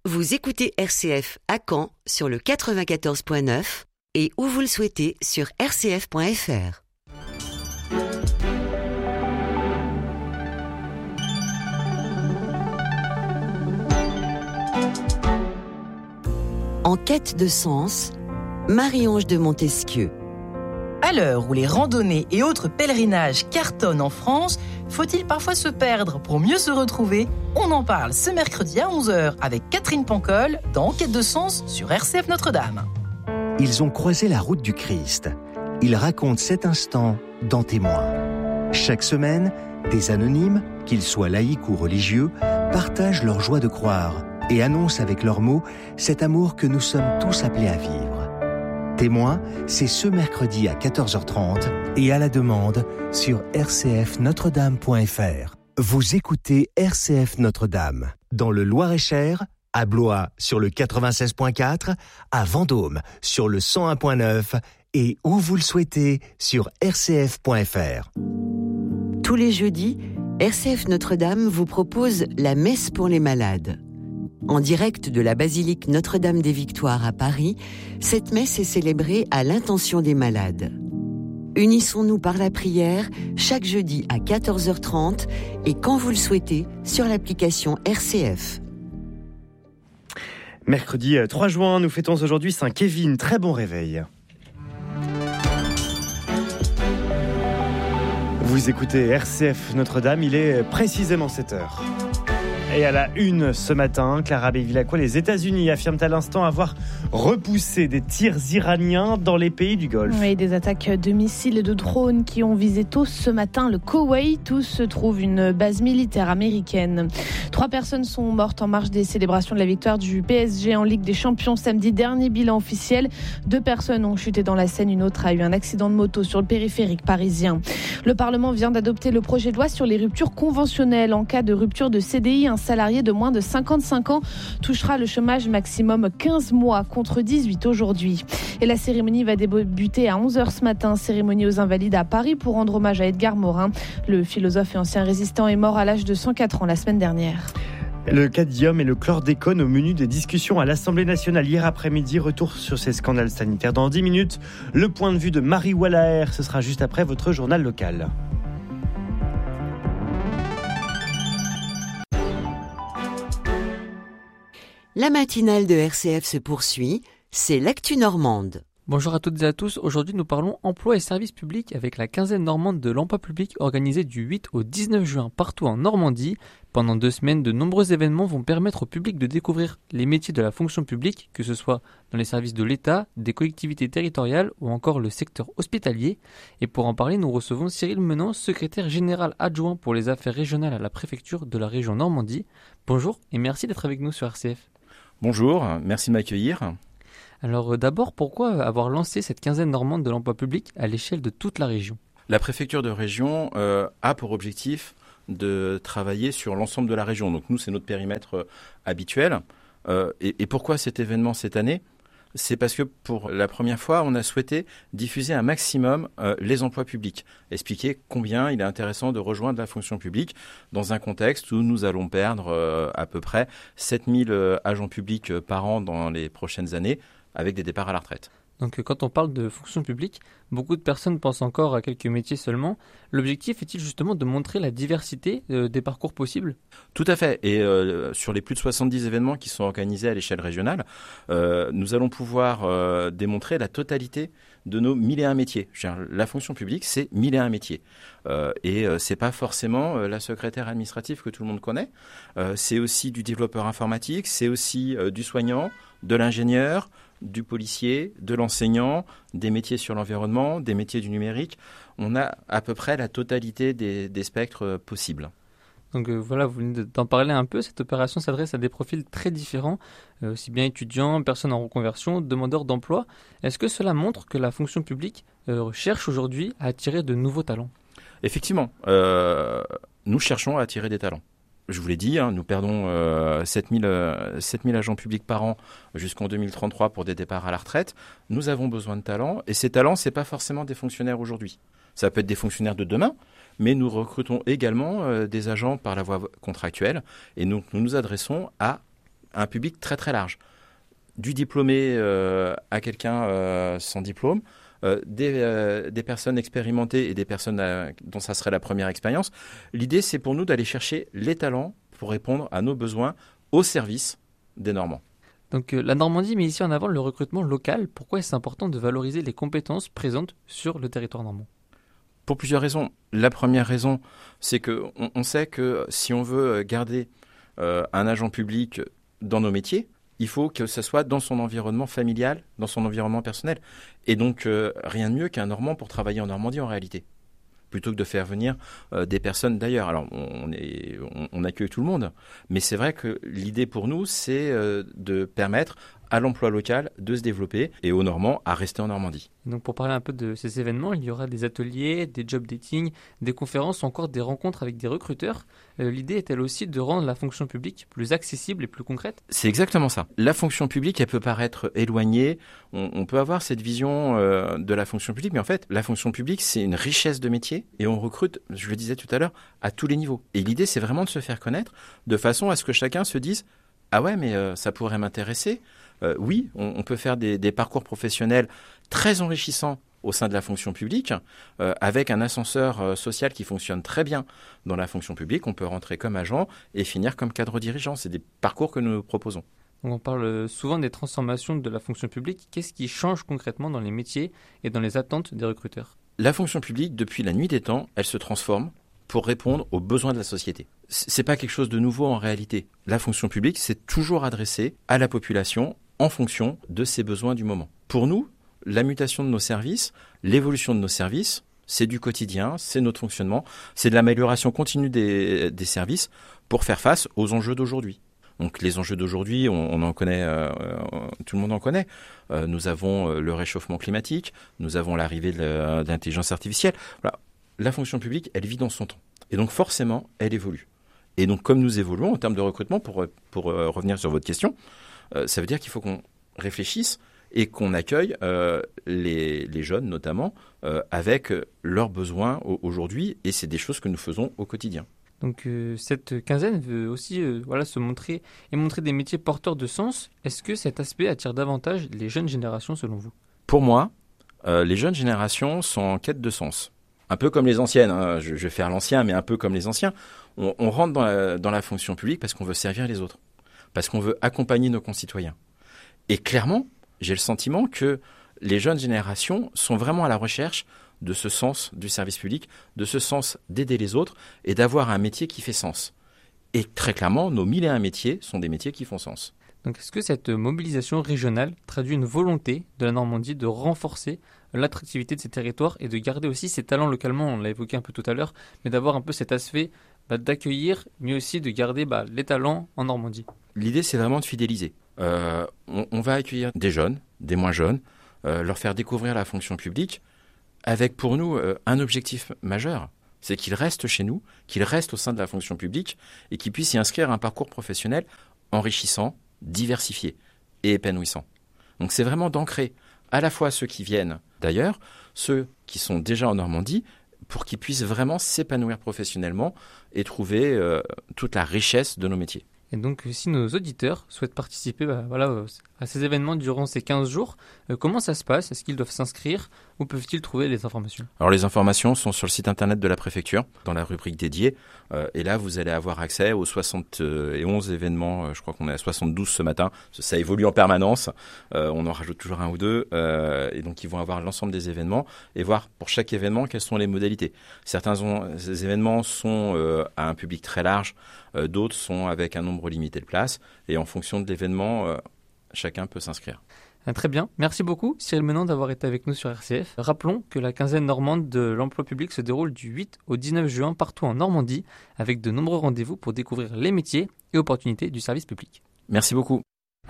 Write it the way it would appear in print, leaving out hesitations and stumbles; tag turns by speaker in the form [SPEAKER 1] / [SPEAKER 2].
[SPEAKER 1] Vous écoutez RCF à Caen sur le 94.9 et où vous le souhaitez sur rcf.fr. En quête de sens, Marie-Ange de Montesquieu.
[SPEAKER 2] À l'heure où les randonnées et autres pèlerinages cartonnent en France, faut-il parfois se perdre pour mieux se retrouver ? On en parle ce mercredi à 11h avec Catherine Pancol dans En quête de sens sur RCF Notre-Dame.
[SPEAKER 3] Ils ont croisé la route du Christ. Ils racontent cet instant dans Témoins. Chaque semaine, des anonymes, qu'ils soient laïcs ou religieux, partagent leur joie de croire et annoncent avec leurs mots cet amour que nous sommes tous appelés à vivre. Témoins, c'est ce mercredi à 14h30 et à la demande sur rcfnotredame.fr. Vous écoutez RCF Notre-Dame dans le Loir-et-Cher, à Blois sur le 96.4, à Vendôme sur le 101.9 et où vous le souhaitez sur rcf.fr.
[SPEAKER 1] Tous les jeudis, RCF Notre-Dame vous propose la messe pour les malades. En direct de la basilique Notre-Dame des Victoires à Paris, cette messe est célébrée à l'intention des malades. Unissons-nous par la prière chaque jeudi à 14h30 et quand vous le souhaitez sur l'application RCF.
[SPEAKER 4] Mercredi 3 juin, nous fêtons aujourd'hui Saint Kevin. Très bon réveil. Vous écoutez RCF Notre-Dame, il est précisément 7h. Et à la une ce matin, Clara Bevilacqua, les États-Unis affirment à l'instant avoir repoussé des tirs iraniens dans les pays du Golfe.
[SPEAKER 5] Oui, des attaques de missiles et de drones qui ont visé tôt ce matin le Koweït, où se trouve une base militaire américaine. 3 personnes sont mortes en marge des célébrations de la victoire du PSG en Ligue des Champions samedi dernier. Bilan officiel, 2 personnes ont chuté dans la Seine, une autre a eu un accident de moto sur le périphérique parisien. Le Parlement vient d'adopter le projet de loi sur les ruptures conventionnelles. En cas de rupture de CDI, un salarié de moins de 55 ans touchera le chômage maximum 15 mois contre 18 aujourd'hui. Et la cérémonie va débuter à 11h ce matin, cérémonie aux Invalides à Paris pour rendre hommage à Edgar Morin. Le philosophe et ancien résistant est mort à l'âge de 104 ans la semaine dernière.
[SPEAKER 4] Le cadmium et le chlordécone au menu des discussions à l'Assemblée nationale hier après-midi. Retour sur ces scandales sanitaires dans 10 minutes. Le point de vue de Marie Wallaer, ce sera juste après votre journal local.
[SPEAKER 1] La matinale de RCF se poursuit, c'est l'actu normande.
[SPEAKER 6] Bonjour à toutes et à tous, aujourd'hui nous parlons emploi et services publics avec la quinzaine normande de l'emploi public organisée du 8 au 19 juin partout en Normandie. Pendant 2 semaines, de nombreux événements vont permettre au public de découvrir les métiers de la fonction publique, que ce soit dans les services de l'État, des collectivités territoriales ou encore le secteur hospitalier. Et pour en parler, nous recevons Cyril Menant, secrétaire général adjoint pour les affaires régionales à la préfecture de la région Normandie. Bonjour et merci d'être avec nous sur RCF.
[SPEAKER 7] Bonjour, merci de m'accueillir.
[SPEAKER 6] Alors d'abord, pourquoi avoir lancé cette quinzaine normande de l'emploi public à l'échelle de toute la région ?
[SPEAKER 7] La préfecture de région a pour objectif de travailler sur l'ensemble de la région. Donc nous, c'est notre périmètre habituel. Et pourquoi cet événement cette année ? C'est parce que pour la première fois, on a souhaité diffuser un maximum les emplois publics. Expliquer combien il est intéressant de rejoindre la fonction publique dans un contexte où nous allons perdre à peu près 7000 agents publics par an dans les prochaines années avec des départs à la retraite.
[SPEAKER 6] Donc quand on parle de fonction publique, beaucoup de personnes pensent encore à quelques métiers seulement. L'objectif est-il justement de montrer la diversité des parcours possibles ?
[SPEAKER 7] Tout à fait. Et sur les plus de 70 événements qui sont organisés à l'échelle régionale, nous allons pouvoir démontrer la totalité de nos 1001 métiers. La fonction publique, c'est 1001 métiers. Et c'est pas forcément la secrétaire administrative que tout le monde connaît. C'est aussi du développeur informatique, c'est aussi du soignant, de l'ingénieur, du policier, de l'enseignant, des métiers sur l'environnement, des métiers du numérique. On a à peu près la totalité des spectres possibles.
[SPEAKER 6] Donc voilà, vous venez d'en parler un peu. Cette opération s'adresse à des profils très différents, aussi bien étudiants, personnes en reconversion, demandeurs d'emploi. Est-ce que cela montre que la fonction publique cherche aujourd'hui à attirer de nouveaux talents ?
[SPEAKER 7] Effectivement, nous cherchons à attirer des talents. Je vous l'ai dit, nous perdons 7000 agents publics par an jusqu'en 2033 pour des départs à la retraite. Nous avons besoin de talents et ces talents, ce n'est pas forcément des fonctionnaires aujourd'hui. Ça peut être des fonctionnaires de demain, mais nous recrutons également des agents par la voie contractuelle et nous nous adressons à un public très très large. Du diplômé à quelqu'un sans diplôme, des personnes expérimentées et des personnes dont ça serait la première expérience. L'idée, c'est pour nous d'aller chercher les talents pour répondre à nos besoins au service des Normands.
[SPEAKER 6] Donc la Normandie met ici en avant le recrutement local. Pourquoi est-ce important de valoriser les compétences présentes sur le territoire normand ?
[SPEAKER 7] Pour plusieurs raisons. La première raison, c'est qu'on sait que si on veut garder un agent public dans nos métiers, il faut que ce soit dans son environnement familial, dans son environnement personnel. Et donc, rien de mieux qu'un Normand pour travailler en Normandie en réalité, plutôt que de faire venir des personnes d'ailleurs. Alors, on accueille tout le monde, mais c'est vrai que l'idée pour nous, c'est de permettre à l'emploi local de se développer et aux Normands à rester en Normandie.
[SPEAKER 6] Donc pour parler un peu de ces événements, il y aura des ateliers, des job dating, des conférences ou encore des rencontres avec des recruteurs. L'idée est-elle aussi de rendre la fonction publique plus accessible et plus concrète ?
[SPEAKER 7] C'est exactement ça. La fonction publique, elle peut paraître éloignée. On peut avoir cette vision de la fonction publique, mais en fait, la fonction publique, c'est une richesse de métier et on recrute, je le disais tout à l'heure, à tous les niveaux. Et l'idée, c'est vraiment de se faire connaître de façon à ce que chacun se dise « Ah ouais, mais ça pourrait m'intéresser ». Oui, on peut faire des parcours professionnels très enrichissants au sein de la fonction publique, avec un ascenseur social qui fonctionne très bien dans la fonction publique. On peut rentrer comme agent et finir comme cadre dirigeant. C'est des parcours que nous proposons.
[SPEAKER 6] Donc on parle souvent des transformations de la fonction publique. Qu'est-ce qui change concrètement dans les métiers et dans les attentes des recruteurs ?
[SPEAKER 7] La fonction publique, depuis la nuit des temps, elle se transforme pour répondre aux besoins de la société. C'est pas quelque chose de nouveau en réalité. La fonction publique, c'est toujours adressé à la population en fonction de ses besoins du moment. Pour nous, la mutation de nos services, l'évolution de nos services, c'est du quotidien, c'est notre fonctionnement, c'est de l'amélioration continue des services pour faire face aux enjeux d'aujourd'hui. Donc les enjeux d'aujourd'hui, on en connaît, tout le monde en connaît. Nous avons le réchauffement climatique, nous avons l'arrivée de l'intelligence artificielle. Voilà. La fonction publique, elle vit dans son temps. Et donc forcément, elle évolue. Et donc comme nous évoluons en termes de recrutement, pour revenir sur votre question, ça veut dire qu'il faut qu'on réfléchisse et qu'on accueille les jeunes notamment avec leurs besoins aujourd'hui. Et c'est des choses que nous faisons au quotidien.
[SPEAKER 6] Donc cette quinzaine veut aussi se montrer et montrer des métiers porteurs de sens. Est-ce que cet aspect attire davantage les jeunes générations selon vous ?
[SPEAKER 7] Pour moi, les jeunes générations sont en quête de sens. Un peu comme les anciennes, hein. Je vais faire l'ancien, mais un peu comme les anciens. On rentre dans la fonction publique parce qu'on veut servir les autres, parce qu'on veut accompagner nos concitoyens. Et clairement, j'ai le sentiment que les jeunes générations sont vraiment à la recherche de ce sens du service public, de ce sens d'aider les autres et d'avoir un métier qui fait sens. Et très clairement, nos 1001 métiers sont des métiers qui font sens.
[SPEAKER 6] Donc est-ce que cette mobilisation régionale traduit une volonté de la Normandie de renforcer l'attractivité de ces territoires et de garder aussi ces talents localement, on l'a évoqué un peu tout à l'heure, mais d'avoir un peu cet aspect d'accueillir, mais aussi de garder les talents en Normandie ?
[SPEAKER 7] L'idée, c'est vraiment de fidéliser. On va accueillir des jeunes, des moins jeunes, leur faire découvrir la fonction publique, avec pour nous un objectif majeur, c'est qu'ils restent chez nous, qu'ils restent au sein de la fonction publique et qu'ils puissent y inscrire un parcours professionnel enrichissant, diversifié et épanouissant. Donc c'est vraiment d'ancrer à la fois ceux qui viennent d'ailleurs, ceux qui sont déjà en Normandie, pour qu'ils puissent vraiment s'épanouir professionnellement et trouver toute la richesse de nos métiers.
[SPEAKER 6] Et donc, si nos auditeurs souhaitent participer à ces événements durant ces 15 jours, comment ça se passe ? Est-ce qu'ils doivent s'inscrire ? Où peuvent-ils trouver les informations ?
[SPEAKER 7] Alors, les informations sont sur le site internet de la préfecture, dans la rubrique dédiée. Et là, vous allez avoir accès aux 71 événements. Je crois qu'on est à 72 ce matin. Ça évolue en permanence. On en rajoute toujours un ou deux. Et donc, ils vont avoir l'ensemble des événements et voir pour chaque événement quelles sont les modalités. Ces événements sont à un public très large. D'autres sont avec un nombre limité de places. Et en fonction de l'événement, chacun peut s'inscrire.
[SPEAKER 6] Très bien. Merci beaucoup, Cyril Menon, d'avoir été avec nous sur RCF. Rappelons que la quinzaine normande de l'emploi public se déroule du 8 au 19 juin partout en Normandie, avec de nombreux rendez-vous pour découvrir les métiers et opportunités du service public.
[SPEAKER 7] Merci beaucoup.